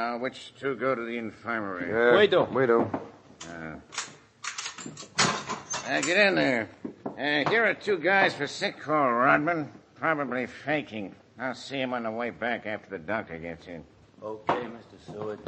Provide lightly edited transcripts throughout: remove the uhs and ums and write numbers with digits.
Which two go to the infirmary? We do. Get in there. Here are two guys for sick call, Rodman. Probably faking. I'll see him on the way back after the doctor gets in. Okay, Mr. Seward.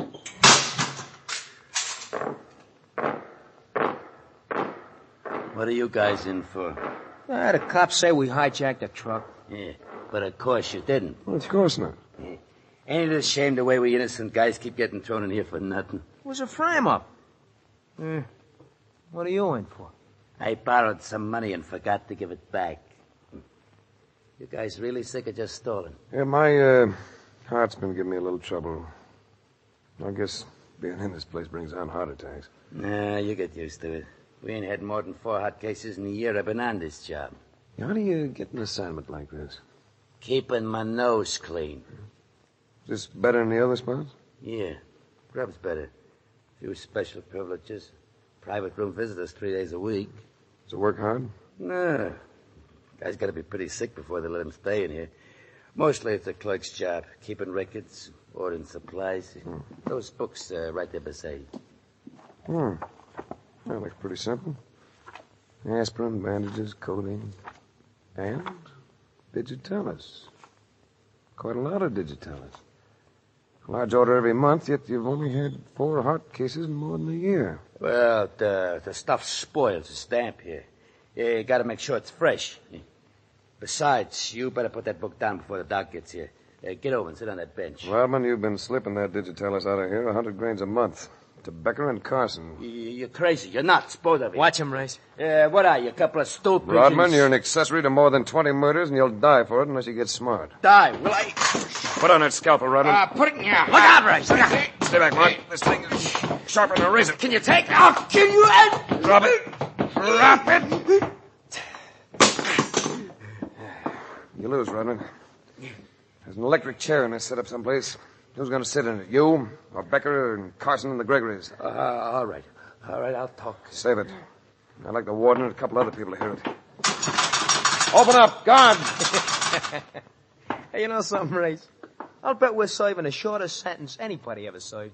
What are you guys in for? The cops say we hijacked a truck. Yeah, but of course you didn't. Well, of course not. Yeah. Ain't it a shame the way we innocent guys keep getting thrown in here for nothing? It was a frame-up. What are you in for? I borrowed some money and forgot to give it back. You guys really sick of just stalling? Yeah, my heart's been giving me a little trouble. I guess being in this place brings on heart attacks. Nah, you get used to it. We ain't had more than 4 hot cases in a year I've been on this job. How do you get an assignment like this? Keeping my nose clean. Is this better than the other spots? Yeah, grub's better. Few special privileges. Private room visitors 3 days a week. Does it work hard? Nah. Guy's got to be pretty sick before they let him stay in here. Mostly it's a clerk's job. Keeping records, ordering supplies. Those books right there beside you. That looks pretty simple. Aspirin, bandages, codeine, and digitalis. Quite a lot of digitalis. A large order every month, yet you've only had 4 heart cases in more than a year. Well, the stuff spoils the stamp here. You got to make sure it's fresh. Besides, you better put that book down before the doc gets here. Get over and sit on that bench. Rodman, you've been slipping that digitalis out of here 100 grains a month. To Becker and Carson. You're crazy. You're nuts, both of you. Watch him, Race. What are you, a couple of stools? Rodman, you're an accessory to more than 20 murders, and you'll die for it unless you get smart. Die? Will I? Put on that scalpel, Rodman. Put it in your... Look out, Race! Look out! Stay back, Mark. This thing is sharper than a razor. Can you take it? I'll kill you and... Drop it. Drop it! You lose, Rodman. There's an electric chair in this setup someplace. Who's going to sit in it? You, or Becker, and Carson, and the Gregorys? All right. All right, I'll talk. Save it. I'd like the warden and a couple other people to hear it. Open up, guard! Hey, you know something, Race? I'll bet we're serving the shortest sentence anybody ever served.